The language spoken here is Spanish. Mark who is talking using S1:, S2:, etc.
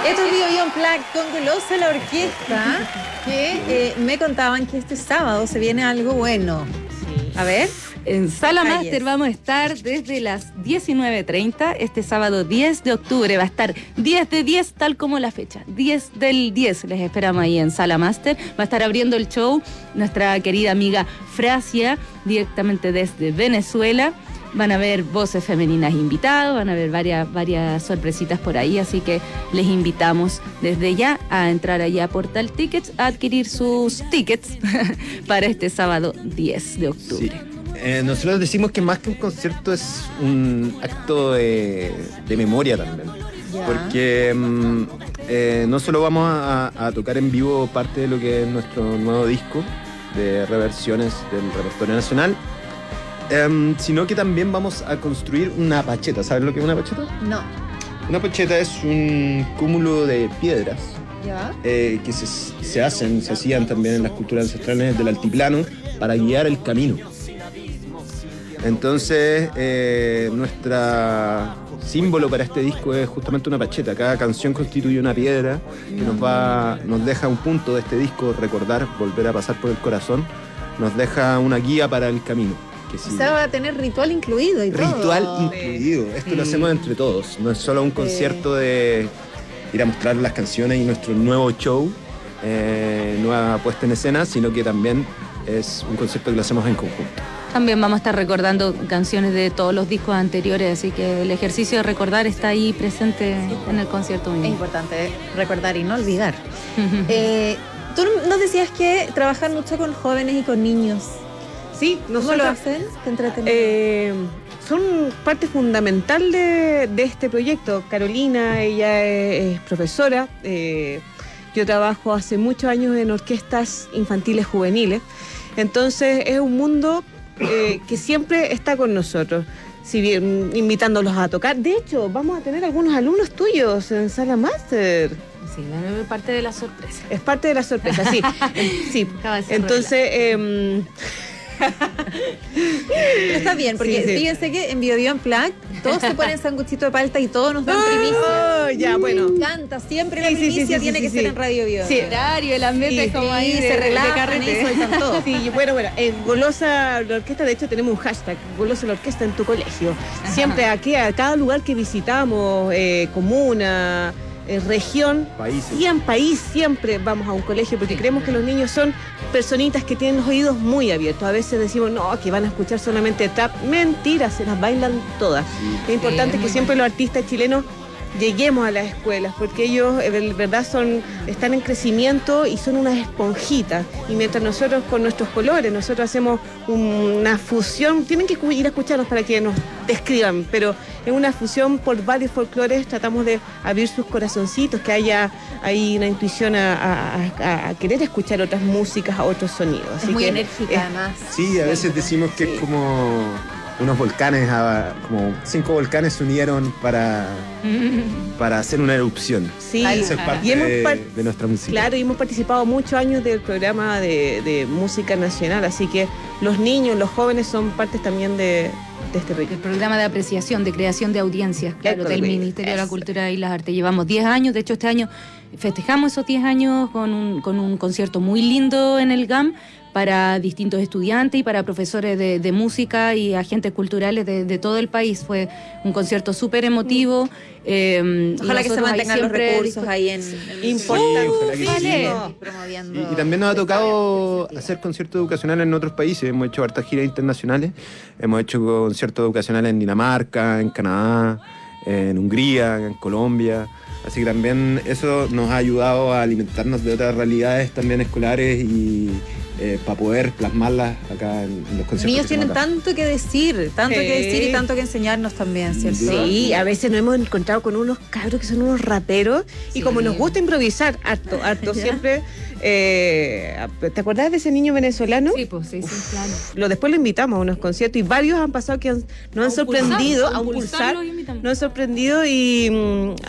S1: Esto es Bio Unplugged con Golosa la orquesta, que me contaban que este sábado se viene algo bueno.
S2: Sí.
S1: A ver.
S2: En Sala Master vamos a estar desde las 19:30, este sábado 10 de octubre. Va a estar 10 de 10, tal como la fecha. 10 del 10, les esperamos ahí en Sala Master. Va a estar abriendo el show nuestra querida amiga Frasia, directamente desde Venezuela. Van a haber voces femeninas invitados, van a haber varias sorpresitas por ahí, así que les invitamos desde ya a entrar allá a Portal Tickets, a adquirir sus tickets para este sábado 10 de octubre.
S3: Sí. Nosotros decimos que más que un concierto es un acto de memoria también.
S1: Ya.
S3: Porque no solo vamos a tocar en vivo parte de lo que es nuestro nuevo disco de reversiones del repertorio nacional, sino que también vamos a construir una pacheta. ¿Sabes lo que es una pacheta?
S1: No.
S3: Una pacheta es un cúmulo de piedras
S1: ¿Ya?
S3: que se hacían también en las culturas ancestrales del altiplano para guiar el camino. Entonces, nuestra símbolo para este disco es justamente una pacheta. Cada canción constituye una piedra que nos deja un punto de este disco, recordar, volver a pasar por el corazón, nos deja una guía para el camino. Que
S1: O sea, va a tener ritual incluido y todo.
S3: Ritual incluido. Esto lo hacemos entre todos. No es solo un concierto de ir a mostrar las canciones y nuestro nuevo show, nueva puesta en escena, sino que también es un concierto que lo hacemos en conjunto.
S2: También vamos a estar recordando canciones de todos los discos anteriores, así que el ejercicio de recordar está ahí presente en el concierto mismo.
S1: Es importante recordar y no olvidar. Tú nos decías que trabajan mucho con jóvenes y con niños.
S4: Sí,
S1: ¿Cómo lo hacen? ¿Te entretienen?
S4: Son parte fundamental de este proyecto. Carolina, ella es profesora. Yo trabajo hace muchos años en orquestas infantiles juveniles. Entonces es un mundo que siempre está con nosotros, si bien invitándolos a tocar. De hecho, vamos a tener algunos alumnos tuyos en Sala Master.
S2: Sí, es parte de la sorpresa.
S4: Es parte de la sorpresa, sí. Sí. Entonces,
S1: Pero está bien, porque
S4: sí.
S1: fíjense que en Bio Unplugged todos se ponen sanguchito de palta y todos nos dan primicia.
S4: Oh, ya, bueno.
S1: Me encanta, siempre
S4: Sí,
S1: la
S4: sí,
S1: primicia
S4: sí,
S1: tiene
S4: sí,
S1: que
S4: sí,
S1: ser
S4: sí.
S1: en Radio Bio.
S4: Sí.
S2: El horario, el ambiente
S1: Sí,
S2: como ahí
S1: se relajan
S2: carrete.
S1: y sueltan todo.
S4: Sí, bueno, en Golosa la Orquesta, de hecho, tenemos un hashtag, Golosa la Orquesta en tu colegio. Siempre aquí, a cada lugar que visitamos, comuna, región,
S3: Países.
S4: siempre vamos a un colegio porque creemos que los niños son personitas que tienen los oídos muy abiertos. A veces decimos, no, que van a escuchar solamente trap. Mentira, se las bailan todas. Es importante que siempre los artistas chilenos lleguemos a las escuelas, porque ellos de verdad están en crecimiento y son unas esponjitas. Y mientras nosotros con nuestros colores, nosotros hacemos una fusión, tienen que ir a escucharnos para que nos describan, pero es una fusión por varios folclores, tratamos de abrir sus corazoncitos, que haya ahí una intuición a querer escuchar otras músicas, a otros sonidos.
S1: Es
S4: Así
S1: muy
S4: que
S1: enérgica, además.
S3: Sí, a veces decimos que es como unos volcanes, como 5 volcanes se unieron para hacer una erupción.
S4: Sí,
S3: Eso es parte
S4: y hemos
S3: de nuestra música.
S4: Claro, y hemos participado muchos años del programa de música nacional, así que los niños, los jóvenes son partes también de este
S2: El
S4: proyecto.
S2: programa de apreciación, de creación de audiencias, claro, del Ministerio de la Cultura y las Artes. Llevamos 10 años, de hecho este año festejamos esos 10 años con un concierto muy lindo en el GAM para distintos estudiantes y para profesores de música y agentes culturales de todo el país. Fue un concierto súper emotivo.
S1: Ojalá que se mantengan los recursos ahí en
S4: Importante.
S3: ojalá que sí.
S1: Vale. Promoviendo.
S3: Y también nos ha tocado hacer conciertos educacionales en otros países. Hemos hecho hartas giras internacionales. Hemos hecho conciertos educacionales en Dinamarca, en Canadá, en Hungría, en Colombia. Así que también eso nos ha ayudado a alimentarnos de otras realidades también escolares y para poder plasmarlas acá en los conciertos.
S1: Los niños tienen
S3: que hacemos acá.
S1: tanto que decir y tanto que enseñarnos también, ¿cierto?
S4: Sí, a veces nos hemos encontrado con unos cabros que son unos raperos y como nos gusta improvisar harto siempre. ¿Te acordás de ese niño venezolano?
S2: Sí, pues sí, claro.
S4: Después lo invitamos a unos conciertos y varios han pasado que nos han sorprendido a un pulsar.
S2: Lo invitamos.
S4: Nos han sorprendido y